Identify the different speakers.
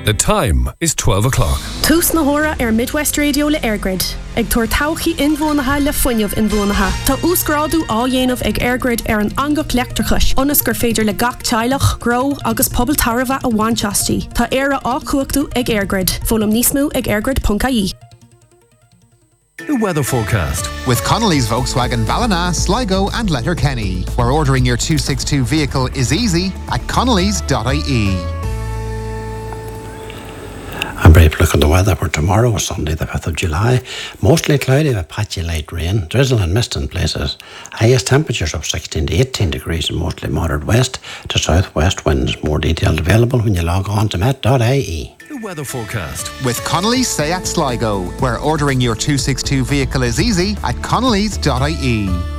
Speaker 1: The time is 12 o'clock.
Speaker 2: Tús na hora Midwest Radio le Airgrid. Ag tuair tauchaí inmhónatha le fuinneamh inmhónatha. Tá úsgráadú á dhéanamh ag Airgrid an angach leachtrachas. Onas gur féidir le gach teilech, grow agus pobl tarbha a bhainteastí. Tá éire á cuachtú ag Airgrid. Fólam níos mú ag airgrid.ie.
Speaker 1: The weather forecast.
Speaker 3: With Connolly's Volkswagen Ballina, Sligo and Letterkenny, where ordering your 262 vehicle is easy at connellys.ie.
Speaker 4: I'm very looking at the weather for tomorrow, Sunday the 5th of July. Mostly cloudy with patchy light rain, drizzle and mist in places. Highest temperatures of 16 to 18 degrees and mostly moderate west to southwest winds. More details available when you log on to met.ie.
Speaker 1: The weather forecast.
Speaker 3: With Connolly's Seat Sligo, where ordering your 262 vehicle is easy at connellys.ie.